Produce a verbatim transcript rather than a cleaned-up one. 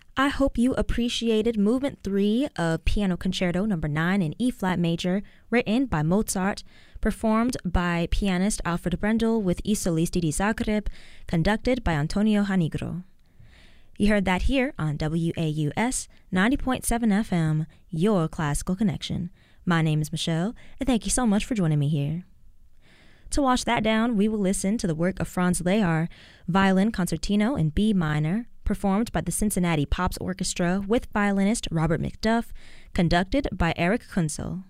I hope you appreciated Movement three of Piano Concerto Number nine in E-flat major, written by Mozart, performed by pianist Alfred Brendel with I Solisti di Zagreb, conducted by Antonio Hanigro. You heard that here on W A U S ninety point seven F M, your classical connection. My name is Michelle, and thank you so much for joining me here. To wash that down, we will listen to the work of Franz Lehár, Violin Concertino in B minor, performed by the Cincinnati Pops Orchestra with violinist Robert McDuff, conducted by Eric Kunzel.